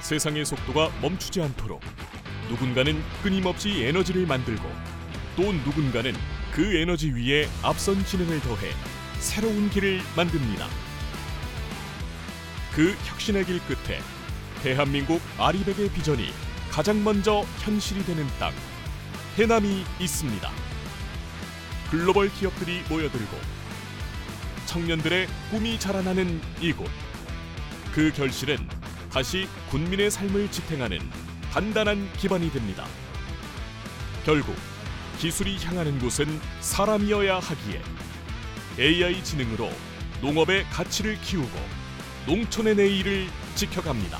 세상의 속도가 멈추지 않도록 누군가는 끊임없이 에너지를 만들고 또 누군가는 그 에너지 위에 앞선 기능을 더해 새로운 길을 만듭니다. 그 혁신의 길 끝에 대한민국 아리백의 비전이 가장 먼저 현실이 되는 땅, 해남이 있습니다. 글로벌 기업들이 모여들고 청년들의 꿈이 자라나는 이곳. 그 결실은 다시 군민의 삶을 지탱하는 단단한 기반이 됩니다. 결국 기술이 향하는 곳은 사람이어야 하기에 AI 지능으로 농업의 가치를 키우고 농촌의 내일을 지켜갑니다.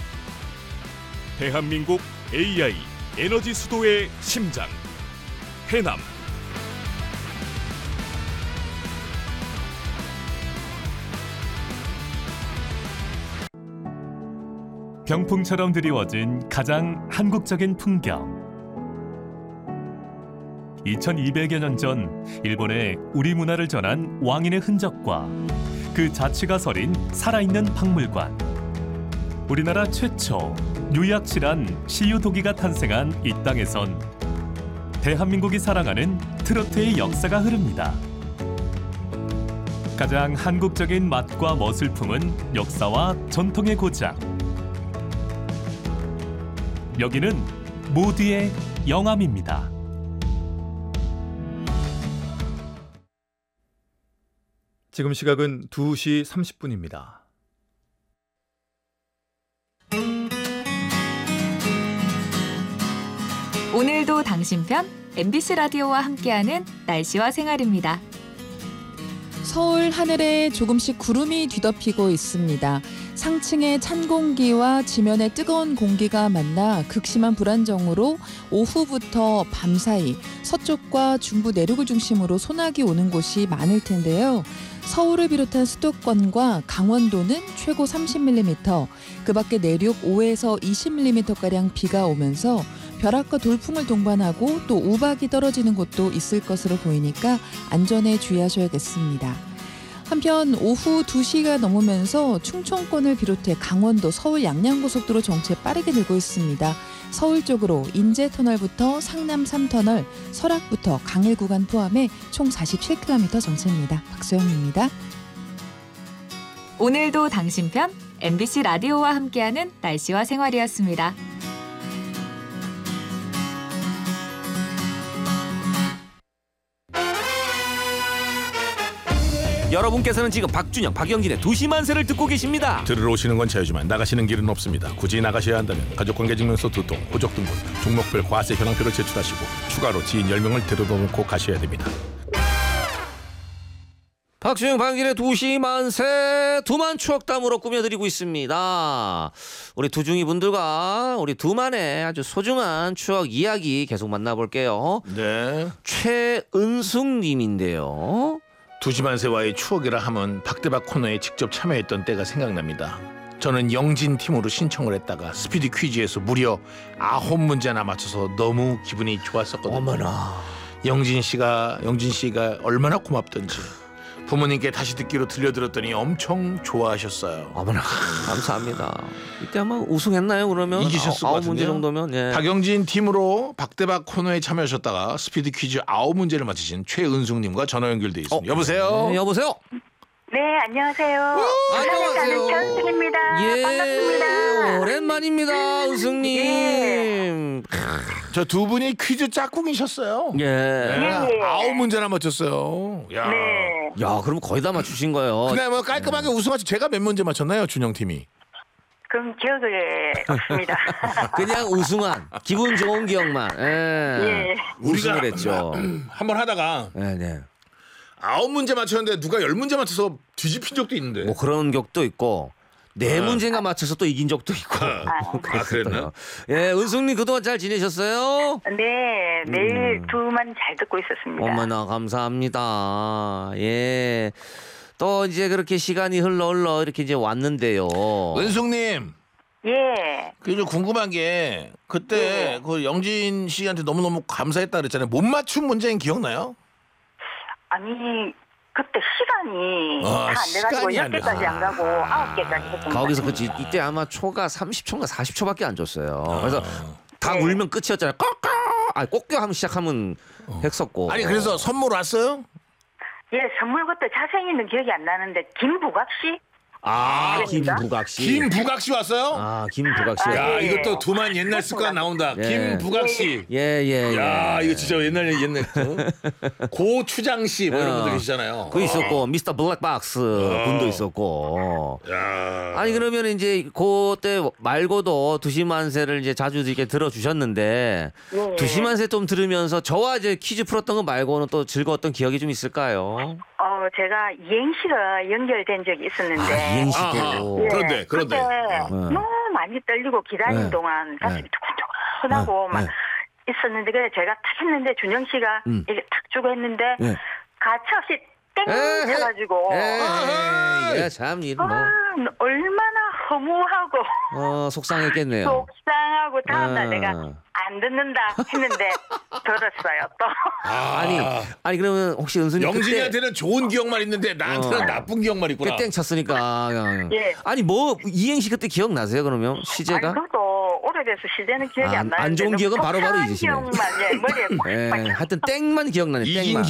대한민국 AI 에너지 수도의 심장, 해남. 병풍처럼 드리워진 가장 한국적인 풍경. 2200여 년 전 일본에 우리 문화를 전한 왕인의 흔적과 그 자취가 서린 살아있는 박물관. 우리나라 최초 유약실한 시유도기가 탄생한 이 땅에선 대한민국이 사랑하는 트로트의 역사가 흐릅니다. 가장 한국적인 맛과 멋을 품은 역사와 전통의 고장. 여기는 모두의 영암입니다. 지금 시각은 2시 30분입니다. 오늘도 당신 편 MBC 라디오와 함께하는 날씨와 생활입니다. 서울 하늘에 조금씩 구름이 뒤덮이고 있습니다. 상층의 찬 공기와 지면의 뜨거운 공기가 만나 극심한 불안정으로 오후부터 밤사이 서쪽과 중부 내륙을 중심으로 소나기 오는 곳이 많을 텐데요. 서울을 비롯한 수도권과 강원도는 최고 30mm, 그 밖에 내륙 5에서 20mm가량 비가 오면서 벼락과 돌풍을 동반하고 또 우박이 떨어지는 곳도 있을 것으로 보이니까 안전에 주의하셔야겠습니다. 한편 오후 2시가 넘으면서 충청권을 비롯해 강원도 서울 양양고속도로 정체 빠르게 늘고 있습니다. 서울 쪽으로 인제터널부터 상남 3터널, 설악부터 강일 구간 포함해 총 47km 정체입니다. 박소영입니다. 오늘도 당신 편 MBC 라디오와 함께하는 날씨와 생활이었습니다. 여러분께서는 지금 박준영, 박영진의 2시 만세를 듣고 계십니다. 들으러 오시는 건 자유지만 나가시는 길은 없습니다. 굳이 나가셔야 한다면 가족관계증명서 2통, 호적등본, 종목별 과세 현황표를 제출하시고 추가로 지인 10명을 데려다 놓고 가셔야 됩니다. 박준영, 박영진의 2시 만세 두만 추억담으로 꾸며드리고 있습니다. 우리 두중이 분들과 우리 두만의 아주 소중한 추억 이야기 계속 만나볼게요. 네. 최은숙 님인데요. 2시 만세와의 추억이라 하면 박대박 코너에 직접 참여했던 때가 생각납니다. 저는 영진 팀으로 신청을 했다가 스피드 퀴즈에서 무려 9문제나 맞춰서 너무 기분이 좋았었거든요. 어머나. 영진 씨가 얼마나 고맙던지 부모님께 다시 듣기로 들려드렸더니 엄청 좋아하셨어요. 어머나, 감사합니다. 이때 아마 우승했나요? 그러면 이기셨을 것 같은데요. 9문제 정도면. 예. 박영진 팀으로 박대박 코너에 참여하셨다가 스피드 퀴즈 9문제를 맞히신 최은숙님과 전화 연결돼 있습니다. 여보세요? 네, 여보세요? 네, 안녕하세요. 안녕하세요. 최은숙입니다. 예, 반갑습니다. 오랜만입니다, 은숙님. 예. 저 두 분이 퀴즈 짝꿍이셨어요. 예. 네, 예. 9문제나 맞췄어요. 야. 네. 야, 그럼 거의 다 맞추신 거예요. 그냥 뭐 깔끔하게 우승하시. 제가 몇 문제 맞췄나요, 준영 팀이? 그럼 기억에 없습니다. 그냥 우승한 기분 좋은 기억만. 예. 예. 우승을 했죠. 한번 하다가 네, 네. 9문제 맞췄는데 누가 10문제 맞춰서 뒤집힌 적도 있는데. 뭐 그런 격도 있고 4문제가 맞춰서 또 이긴 적도 있고. 그랬나요? 예, 은숙님 그동안 잘 지내셨어요? 네, 매일 두만 잘 듣고 있었습니다. 어머나 감사합니다. 예. 또 이제 그렇게 시간이 흘러 이렇게 이제 왔는데요. 은숙님. 예. 그 좀 궁금한 게 그때 그 영진 씨한테 너무너무 감사했다 그랬잖아요. 못 맞춘 문제는 기억나요? 아니, 그때 시간이 다 안 돼가지고 시간이 안 10개까지 안 가고 9개까지 했습니다. 거기서 그치 이때 아마 초가 30초인가 40초밖에 안 줬어요. 그래서 다 울면 끝이었잖아요. 꺽꺽! 아, 꼭겨 하면 시작하면 했었고. 아니 그래서 선물 왔어요? 예, 선물 그때 자세히는 기억이 안 나는데 김부각 씨? 아, 아닙니다. 김부각 씨. 김부각 씨 왔어요? 아, 김부각 씨. 야 예. 이것도 두만 옛날 습관 나온다. 예. 김부각 씨. 예. 야 이거 진짜 옛날 고추장 씨 뭐 이런 분들 계시잖아요. 그 있었고 미스터 블랙박스 분도 있었고. 야. 아니 그러면 이제 그때 말고도 두시만세를 이제 자주 이렇게 들어주셨는데 예. 두시만세 좀 들으면서 저와 이제 퀴즈 풀었던 거 말고는 또 즐거웠던 기억이 좀 있을까요? 제가 이행시가 연결된 적이 있었는데 이행시도. 예, 그런데. 그때 너무 많이 떨리고 기다리는 네. 동안 가슴이 두근두근하고 막 있었는데 그래 제가 탁 했는데 준영 씨가 이게 탁 주고 했는데 네. 가차없이 땡 에헤. 쳐가지고 참 이거 뭐 얼마나 허무하고 속상했겠네요. 속상하고 다음날 아. 내가 안 듣는다 했는데 들었어요 또. 아니 그러면 혹시 은수님 영진이한테는 좋은 기억만 있는데 나한테는 나쁜 기억만 있구나. 그때 땡 쳤으니까 예. 아니 뭐 이행시 그때 기억나세요 그러면 시제가? 아니, 그래도 오래돼서 시대는 기억이 안 나는데 안 좋은 기억은 바로바로 속상한 잊으시네. 기억만 머리에 꽉 예, 하여튼 땡만 기억나네. 이긴 땡만.